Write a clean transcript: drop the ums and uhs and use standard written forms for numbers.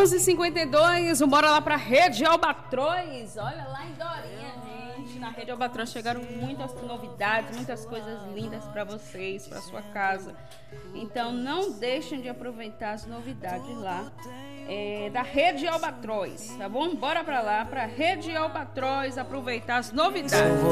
11h52, bora lá pra Rede Albatroz. Olha lá em Dorinha, gente. Na Rede Albatroz chegaram muitas novidades, muitas coisas lindas pra vocês, pra sua casa. Então não deixem de aproveitar as novidades lá da Rede Albatroz, tá bom? Bora pra lá, pra Rede Albatroz, aproveitar as novidades.